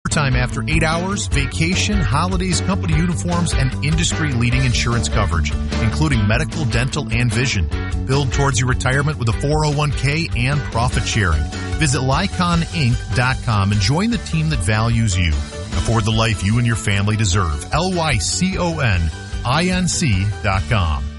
Time after 8 hours, vacation, holidays, company uniforms, and industry-leading insurance coverage, including medical, dental, and vision. Build towards your retirement with a 401k and profit sharing. Visit LyconInc.com and join the team that values you. Afford the life you and your family deserve. LyconInc.com.